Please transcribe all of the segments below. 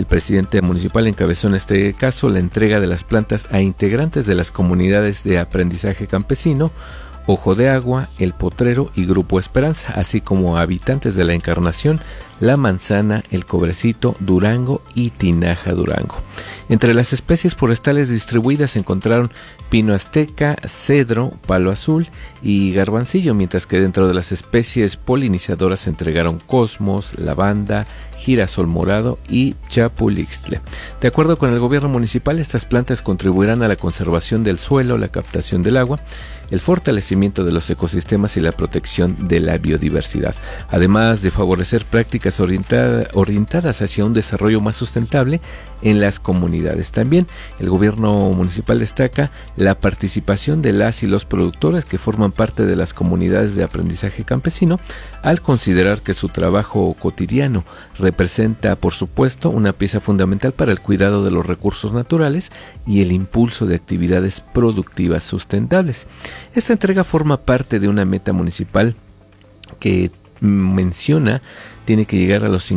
El presidente municipal encabezó en este caso la entrega de las plantas a integrantes de las comunidades de aprendizaje campesino, Ojo de Agua, El Potrero y Grupo Esperanza, así como a habitantes de La Encarnación, La Manzana, El Cobrecito, Durango y Tinaja Durango. Entre las especies forestales distribuidas se encontraron pino azteca, cedro, palo azul y garbancillo, mientras que dentro de las especies polinizadoras se entregaron cosmos, lavanda, girasol morado y chapulixtle. De acuerdo con el gobierno municipal, estas plantas contribuirán a la conservación del suelo, la captación del agua, el fortalecimiento de los ecosistemas y la protección de la biodiversidad, además de favorecer prácticas orientadas hacia un desarrollo más sustentable en las comunidades. También el gobierno municipal destaca la participación de las y los productores que forman parte de las comunidades de aprendizaje campesino, al considerar que su trabajo cotidiano representa, por supuesto, una pieza fundamental para el cuidado de los recursos naturales y el impulso de actividades productivas sustentables. Esta entrega forma parte de una meta municipal que menciona tiene que llegar a los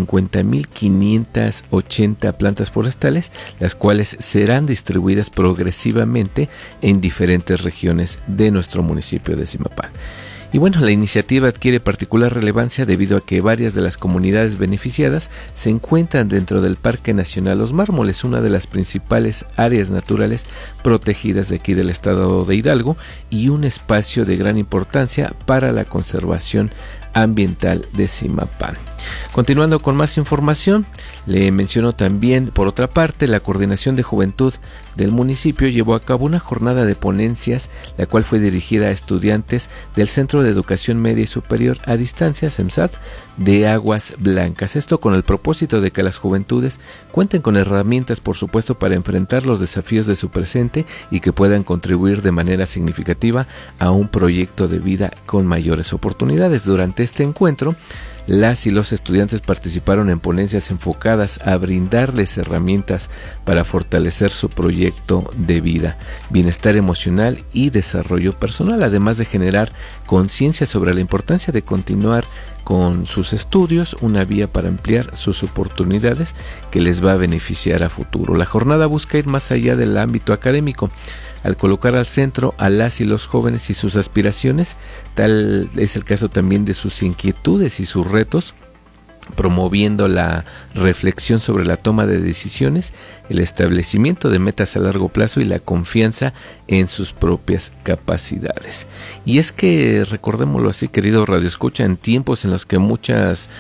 50.580 plantas forestales, las cuales serán distribuidas progresivamente en diferentes regiones de nuestro municipio de Zimapán. Y bueno, la iniciativa adquiere particular relevancia debido a que varias de las comunidades beneficiadas se encuentran dentro del Parque Nacional Los Mármoles, una de las principales áreas naturales protegidas de aquí del estado de Hidalgo y un espacio de gran importancia para la conservación ambiental de Zimapán. Continuando con más información, le menciono también, por otra parte, la Coordinación de Juventud del municipio llevó a cabo una jornada de ponencias, la cual fue dirigida a estudiantes del Centro de Educación Media y Superior a Distancia, CEMSAT, de Aguas Blancas. Esto con el propósito de que las juventudes cuenten con herramientas, por supuesto, para enfrentar los desafíos de su presente y que puedan contribuir de manera significativa a un proyecto de vida con mayores oportunidades. Durante este encuentro, las y los estudiantes participaron en ponencias enfocadas a brindarles herramientas para fortalecer su proyecto de vida, bienestar emocional y desarrollo personal, además de generar conciencia sobre la importancia de continuar con sus estudios, una vía para ampliar sus oportunidades que les va a beneficiar a futuro. La jornada busca ir más allá del ámbito académico, al colocar al centro a las y los jóvenes y sus aspiraciones, tal es el caso también de sus inquietudes y sus retos, promoviendo la reflexión sobre la toma de decisiones, el establecimiento de metas a largo plazo y la confianza en sus propias capacidades. Y es que, recordémoslo así, querido radioescucha, en tiempos en los que muchos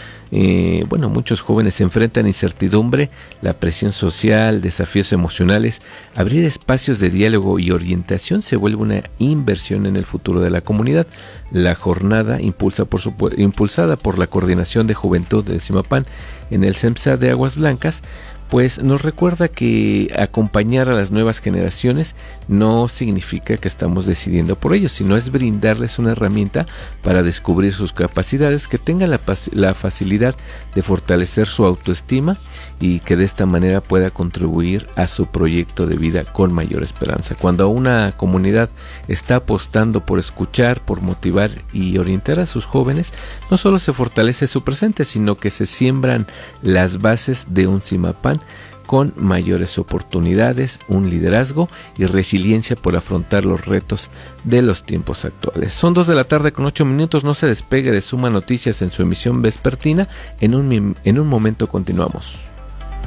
jóvenes se enfrentan incertidumbre, la presión social, desafíos emocionales, abrir espacios de diálogo y orientación se vuelve una inversión en el futuro de la comunidad. La jornada, impulsada por la Coordinación de Juventud de Zimapán en el CEMSAT de Aguas Blancas, pues nos recuerda que acompañar a las nuevas generaciones no significa que estamos decidiendo por ellos, sino es brindarles una herramienta para descubrir sus capacidades, que tengan la facilidad de fortalecer su autoestima y que de esta manera pueda contribuir a su proyecto de vida con mayor esperanza. Cuando una comunidad está apostando por escuchar, por motivar y orientar a sus jóvenes, no solo se fortalece su presente, sino que se siembran las bases de un Zimapán con mayores oportunidades, un liderazgo y resiliencia por afrontar los retos de los tiempos actuales. Son 2:08 p.m, no se despegue de Suma Noticias en su emisión vespertina. En un momento continuamos.